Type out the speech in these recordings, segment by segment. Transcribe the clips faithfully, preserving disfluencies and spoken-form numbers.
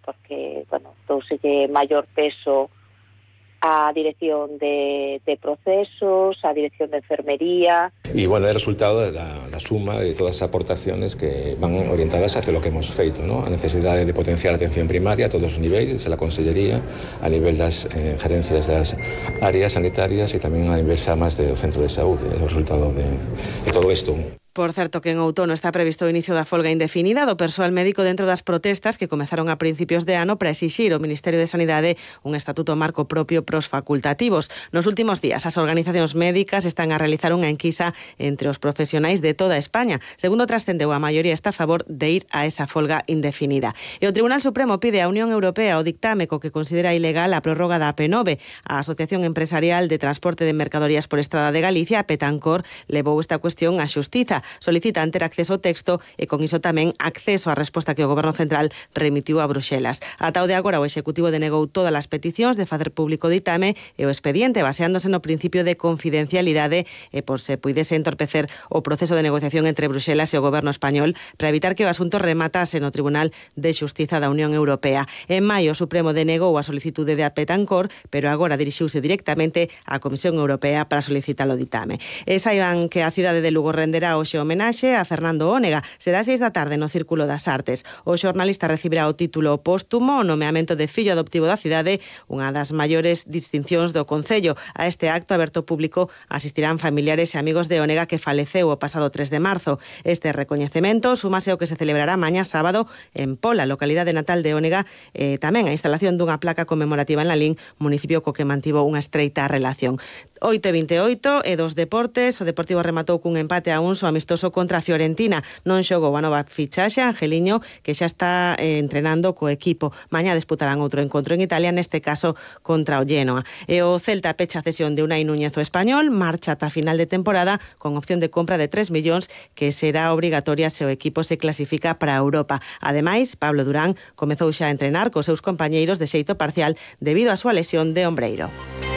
porque, bueno, douselle maior peso a dirección de, de procesos, a dirección de enfermería. Y bueno, é resultado da, da suma de todas as aportaciones que van orientadas hacia lo que hemos feito, ¿no? A necesidade de potenciar a atención primaria a todos os niveis, desde a Consellería, a nivel das eh, gerencias das áreas sanitarias e tamén a nivel xa máis do centro de saúde, é o resultado de, de todo isto. Por certo que en outono está previsto o inicio da folga indefinida do persoal médico dentro das protestas que comezaron a principios de ano para exixir ao Ministerio de Sanidade un estatuto marco propio pros facultativos. Nos últimos días, as organizacións médicas están a realizar unha enquisa entre os profesionais de toda España. Segundo trascendeu, a maioría está a favor de ir a esa folga indefinida. E o Tribunal Supremo pide á Unión Europea o dictame co que considera ilegal a prórroga da A P nove. A Asociación Empresarial de Transporte de Mercadorías por Estrada de Galicia, a Petancor, levou esta cuestión á xustiza. Solicitan ter acceso ao texto e con iso tamén acceso á resposta que o Goberno Central remitiu a Bruxelas. Ata o de agora o Executivo denegou todas as peticións de facer público o ditame e o expediente baseándose no principio de confidencialidade e por se puidese entorpecer o proceso de negociación entre Bruxelas e o Goberno español para evitar que o asunto rematase no Tribunal de Xustiza da Unión Europea. En maio o Supremo denegou a solicitude de Petancor, pero agora dirixiuse directamente á Comisión Europea para solicitar o ditame. E saiban que a cidade de Lugo renderá hoxe homenaxe a Fernando Ónega. Será seis da tarde no Círculo das Artes. O xornalista recibirá o título póstumo, o nomeamento de fillo adoptivo da cidade, unha das maiores distincións do Concello. A este acto aberto público asistirán familiares e amigos de Ónega que faleceu o pasado tres de marzo. Este recoñecemento súmase ao que se celebrará mañá sábado en Pola, localidade natal de Ónega, e tamén a instalación dunha placa conmemorativa en Lalín, municipio co que mantivo unha estreita relación. oito e vinte e oito e dos deportes, o Deportivo rematou cun empate a un so amistoso contra a Fiorentina. Non xogou a nova fichaxe, Angeliño, que xa está eh, entrenando co equipo. Mañá disputarán outro encontro en Italia, neste caso contra o Genoa. E o Celta pecha a cesión de Unai Núñez o español, marcha ata final de temporada con opción de compra de tres millóns que será obrigatoria se o equipo se clasifica para Europa. Ademais, Pablo Durán comezou xa a entrenar cos seus compañeiros de xeito parcial debido á súa lesión de ombreiro.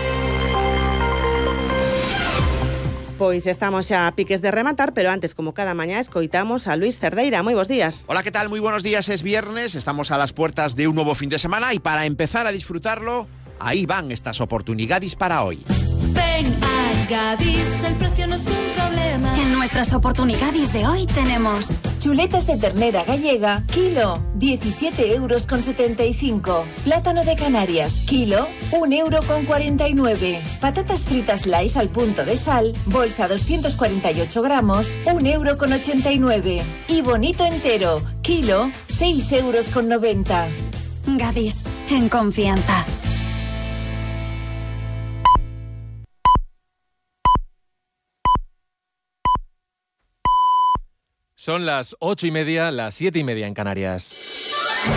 Pois estamos xa a piques de rematar, pero antes, como cada mañá, escoitamos a Luis Cerdeira. Moi bons días. Hola, ¿qué tal? Muy buenos días, es viernes, estamos a las puertas de un nuevo fin de semana y para empezar a disfrutarlo, ahí van estas oportunidades para hoy. Ven a Gadis, el precio no es un problema. En nuestras oportunidades de hoy tenemos chuletas de ternera gallega, kilo, diecisiete euros con setenta y cinco. Plátano de Canarias, kilo, un euro con cuarenta y nueve. Patatas fritas Lays al punto de sal, bolsa doscientos cuarenta y ocho gramos, un euro con ochenta y nueve. Y bonito entero, kilo, seis euros con noventa. Gadis, en confianza. Son las ocho y media, las siete y media en Canarias.